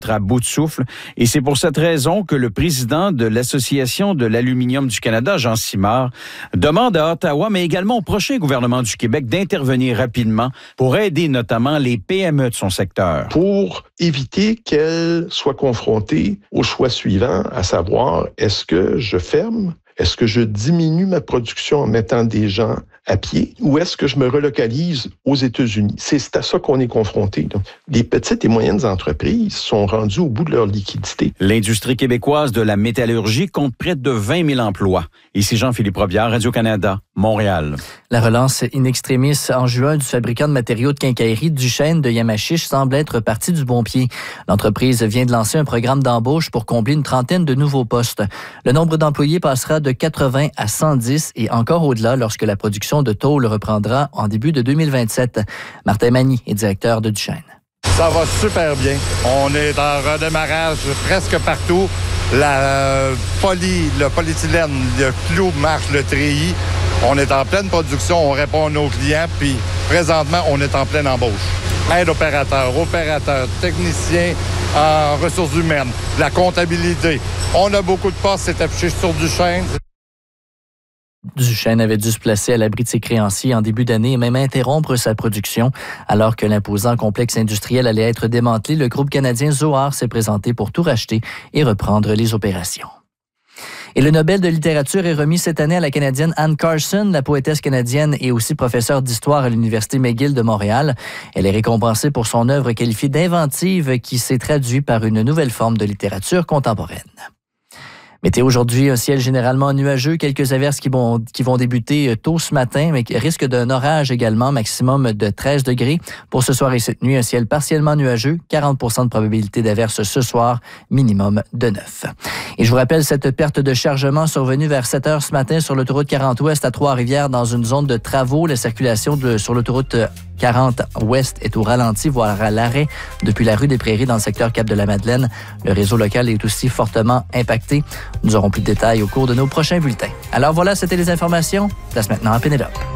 à bout de souffle. Et c'est pour cette raison que le président de l'Association de l'aluminium du Canada, Jean Simard, demande à Ottawa, mais également au prochain gouvernement du Québec, d'intervenir rapidement pour aider notamment les PME de son secteur. Pour éviter qu'elles soient confrontées au choix suivant, à savoir, est-ce que je ferme? Est-ce que je diminue ma production en mettant des gens à pied ou est-ce que je me relocalise aux États-Unis? C'est à ça qu'on est confronté. Les petites et moyennes entreprises sont rendues au bout de leur liquidité. L'industrie québécoise de la métallurgie compte près de 20 000 emplois. Ici Jean-Philippe Robillard, Radio-Canada, Montréal. La relance in extremis en juin du fabricant de matériaux de quincaillerie Duchesne de Yamachiche semble être partie du bon pied. L'entreprise vient de lancer un programme d'embauche pour combler une trentaine de nouveaux postes. Le nombre d'employés passera de 80 à 110 et encore au-delà lorsque la production de tôle reprendra en début de 2027. Martin Magny est directeur de Duchesne. Ça va super bien. On est en redémarrage presque partout. Le polyéthylène, le clou marche, le treillis. On est en pleine production, on répond à nos clients, puis présentement, on est en pleine embauche. Aide opérateur, technicien en ressources humaines, la comptabilité. On a beaucoup de postes, c'est affiché sur Duchesne. Duchesne avait dû se placer à l'abri de ses créanciers en début d'année et même interrompre sa production. Alors que l'imposant complexe industriel allait être démantelé, le groupe canadien Zohar s'est présenté pour tout racheter et reprendre les opérations. Et le Nobel de littérature est remis cette année à la Canadienne Anne Carson, la poétesse canadienne et aussi professeure d'histoire à l'Université McGill de Montréal. Elle est récompensée pour son œuvre qualifiée d'inventive qui s'est traduite par une nouvelle forme de littérature contemporaine. Météo aujourd'hui, un ciel généralement nuageux, quelques averses qui vont débuter tôt ce matin, mais risque d'un orage également, maximum de 13 degrés. Pour ce soir et cette nuit, un ciel partiellement nuageux, 40% de probabilité d'averse ce soir, minimum de 9. Et je vous rappelle cette perte de chargement survenue vers 7 heures ce matin sur l'autoroute 40 Ouest à Trois-Rivières dans une zone de travaux. La circulation sur l'autoroute 40 Ouest est au ralenti, voire à l'arrêt depuis la rue des Prairies dans le secteur Cap-de-la-Madeleine. Le réseau local est aussi fortement impacté. Nous aurons plus de détails au cours de nos prochains bulletins. Alors voilà, c'était les informations. Place maintenant à Pénélope.